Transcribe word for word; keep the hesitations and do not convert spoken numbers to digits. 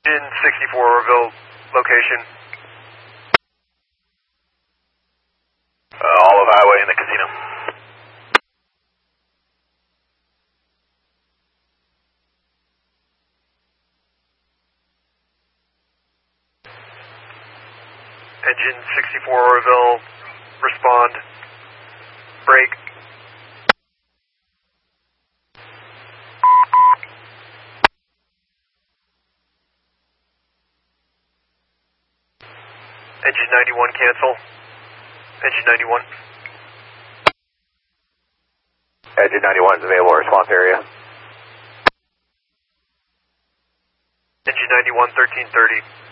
In sixty-four Orville location. Uh, Olive Highway in the casino. Engine sixty-four Orville, respond. Brake. Engine ninety-one cancel. Engine ninety-one. Engine ninety-one is available response area. Engine ninety-one, thirteen thirty.